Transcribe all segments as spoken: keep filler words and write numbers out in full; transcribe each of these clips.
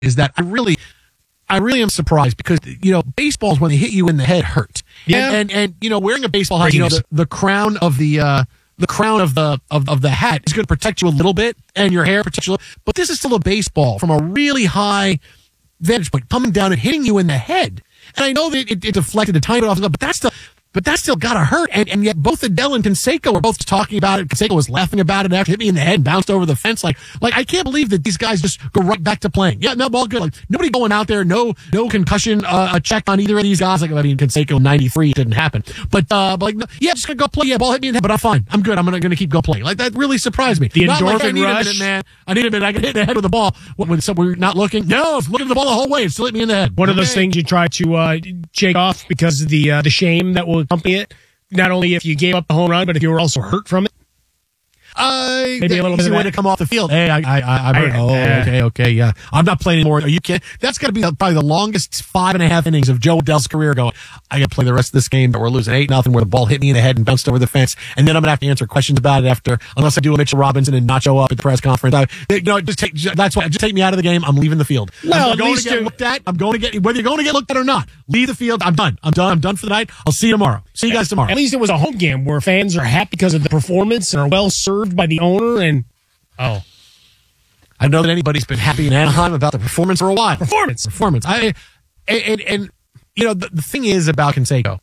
is that I really, I really am surprised because, you know, baseballs, when they hit you in the head, hurt. Yeah. And, and, and you know, wearing a baseball hat, you know, the, the crown of the, uh, the crown of the, of, of the hat is going to protect you a little bit and your hair protects you a little, but this is still a baseball from a really high vantage point coming down and hitting you in the head. And I know that it, it deflected a tiny bit off the glove, but that's the, But that's still gotta hurt, and, and yet both Adele and Canseco were both talking about it. Canseco was laughing about it after it hit me in the head and bounced over the fence. Like, like I can't believe that these guys just go right back to playing. Yeah, no, all good. Like nobody going out there, no, no concussion uh, a check on either of these guys. Like I mean, Canseco ninety-three didn't happen, but uh, but like no, yeah, just gonna go play. Yeah, ball hit me in the head, but I'm fine. I'm good. I'm gonna gonna keep go playing. Like that really surprised me. The not endorphin like, I need rush, a minute, man. I need a minute. I can hit the head with the ball. What, when some, we're not looking. No, I was looking at the ball the whole way. It still hit me in the head. One okay. of those things you try to uh, shake off because of the uh, the shame that will accompany it. Not only if you gave up the home run, but if you were also hurt from it. Uh, Maybe a little bit of way that. to come off the field. Hey, I, I, I, I'm hurt. I- Oh, uh, okay, okay, yeah. I'm not playing anymore. Are you kidding? That's got to be probably the longest five and a half innings of Joe Adele's career going, I got to play the rest of this game, but we're losing eight nothing where the ball hit me in the head and bounced over the fence. And then I'm going to have to answer questions about it after, unless I do a Mitchell Robinson and not show up at the press conference. I, you know, just take, that's why, just take me out of the game. I'm leaving the field. Well, I'm at going least to get you're- looked at. I'm going to get, whether you're going to get looked at or not, leave the field. I'm done. I'm done. I'm done for the night. I'll see you tomorrow. See you guys tomorrow. At least it was a home game where fans are happy because of the performance and are well served by the owner. And oh, I know that anybody's been happy in Anaheim about the performance for a while. performance. Performance. I and, and, and you know the, the thing is about Canseco,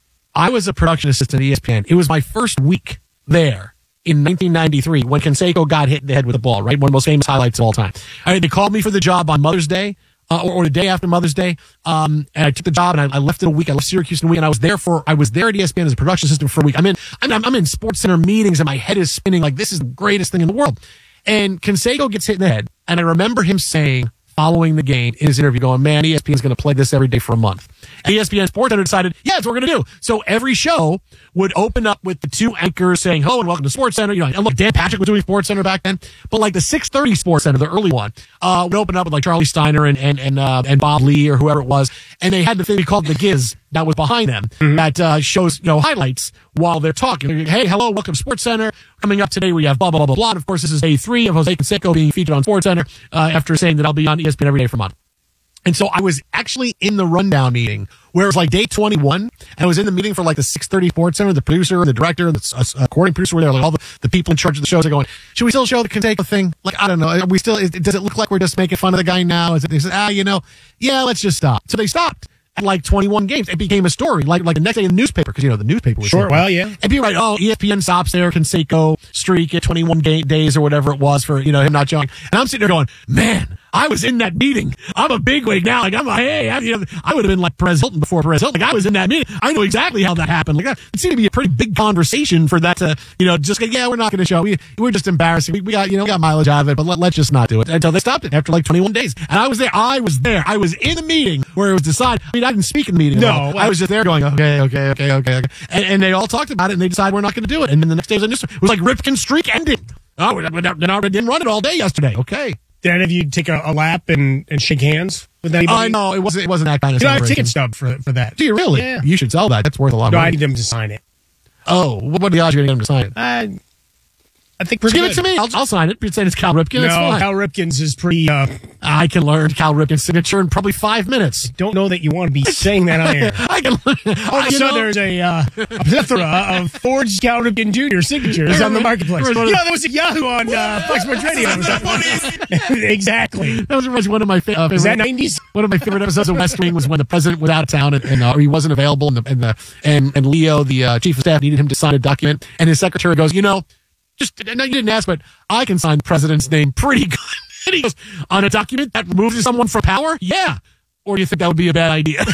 I was a production assistant at E S P N. It was my first week there in nineteen ninety-three when Canseco got hit in the head with a ball. Right, one of the most famous highlights of all time. I, they called me for the job on Mother's Day. Uh, or, or the day after Mother's Day, um, and I took the job and I, I left in a week. I left Syracuse in a week, and I was there for. I was there at E S P N as a production assistant for a week. I'm in. I'm, I'm in Sports Center meetings, and my head is spinning like this is the greatest thing in the world. And Canseco gets hit in the head, and I remember him saying following the game in his interview, going, "Man, E S P N is going to play this every day for a month." And E S P N Sports Center decided, "Yeah, that's what we're going to do." So every show would open up with the two anchors saying, "Hello and welcome to Sports Center." You know, and look, Dan Patrick was doing Sports Center back then, but like the six thirty Sports Center, the early one, uh, would open up with like Charlie Steiner and and and uh, and Bob Lee or whoever it was, and they had the thing we called the Giz that was behind them mm-hmm. that uh, shows you know highlights while they're talking. Hey, hello, welcome to Sports Center. Coming up today, we have blah blah blah blah blah. And of course, this is day three of Jose Canseco being featured on Sports Center uh, after saying that I'll be on E S P N every day for a month. And so I was actually in the rundown meeting where it was like day twenty-one, and I was in the meeting for like the six thirty Sports Center, the producer, the director, the uh, recording producer were there, like all the, the people in charge of the shows are going, should we still show the Canseco thing? Like, I don't know. Are we still, is, does it look like we're just making fun of the guy now? Is it, they said, ah, you know, yeah, let's just stop. So they stopped. At like twenty-one games, it became a story. Like like the next day in the newspaper, because you know the newspaper was Sure, saying, well, yeah. And people were like, oh, E S P N stops there, Canseco streak at twenty-one game, days or whatever it was for you know him not showing. And I'm sitting there going, man, I was in that meeting. I'm a bigwig now. Like I'm like, hey, I, you know, I would have been like Perez Hilton before Perez Hilton. Like I was in that meeting. I know exactly how that happened. Like that, it seemed to be a pretty big conversation for that to you know just go, yeah, we're not going to show. We we're just embarrassing. We, we got you know we got mileage out of it, but let, let's just not do it until they stopped it after like twenty-one days. And I was there. I was there. I was in a meeting where it was decided. I mean, I didn't speak in the meeting. No, well. I was just there going, okay, okay, okay, okay, okay. And, and they all talked about it, and they decided we're not going to do it. And then the next day was a news. It was like Ripken's streak ending. Oh, we didn't run it all day yesterday. Okay. Did any of you take a, a lap and, and shake hands with anybody? I uh, know it wasn't. It wasn't that kind of. You know, I have a celebration. ticket stub for for that. Do you really? Yeah. You should sell that. That's worth a lot. No, of money. I need them to sign it. Oh, what are the odds you're going to get them to sign it? I, I think pretty Give good. it to me. I'll, I'll sign it. You're saying it's Cal Ripken. No, It's fine. Cal Ripken's is pretty. Uh, I can learn Cal Ripken's signature in probably five minutes. don't know that you want to be saying that on air. I can. All of a sudden, there's a, uh, a plethora of forged Cal Ripken Junior signatures on the marketplace. You know, there was a Yahoo on uh, Fox Sports Radio. Exactly. That was one of my fa- uh, favorite. Is that nineties? One of my favorite episodes of West Wing was when the president was out of town and, and uh, or he wasn't available, and the, and the and and Leo, the uh, chief of staff, needed him to sign a document, and his secretary goes, you know, just no, you didn't ask, but I can sign the president's name pretty good. And he goes, on a document that removes someone from power, yeah. Or do you think that would be a bad idea?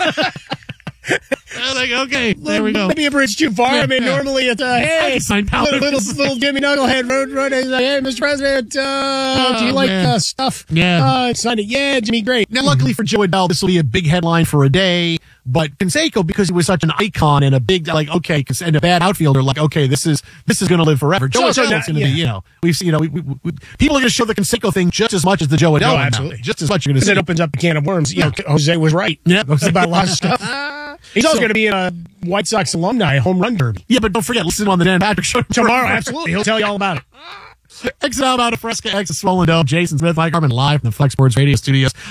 I was like, okay, there we go. Maybe a bridge too far. Yeah, I mean, yeah. normally it's, uh, hey, little, little, little Jimmy Knucklehead road running. Like, hey, Mister President, uh, Oh, do you like man. uh, stuff? Yeah. Uh, sign it. Yeah, Jimmy, great. Now, luckily for Joe Adele, this will be a big headline for a day. But Canseco, because he was such an icon and a big, like, okay, and a bad outfielder, like, okay, this is this is going to live forever. Joe So- so Adele now- is going to yeah. be, you know, we've seen, you know, we, we, we, people are going to show the Canseco thing just as much as the Joe Adele No, one now. absolutely. Just as much you're going to Because see. it opens up a can of worms. You Yeah. know, Jose was right. Yeah. About a lot of stuff. He's also going to be a White Sox alumni home run derby. Yeah, but don't forget, listen on the Dan Patrick Show Tomorrow, absolutely. He'll tell you all about it. X out of Fresca, X of Swollen Dome, Jason Smith, Mike Harmon live from the Flex Sports Radio Studios.